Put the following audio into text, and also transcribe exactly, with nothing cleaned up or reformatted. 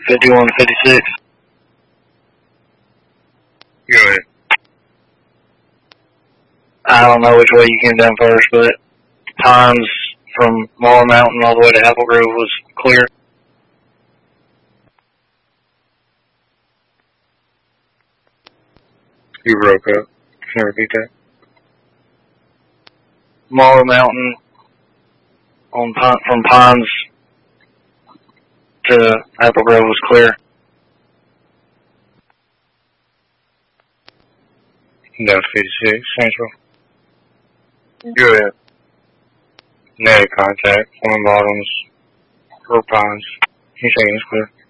fifty-one fifty-six. Go ahead. I don't know which way you came down first, but Pines from Marl Mountain all the way to Apple Grove was clear. You broke up. Can you repeat that? Marl Mountain on Pine, from Pines to Apple Grove was clear. Down to fifty-six, Central. Go ahead. Negative contact, one bottoms, or Pines. You saying it's clear?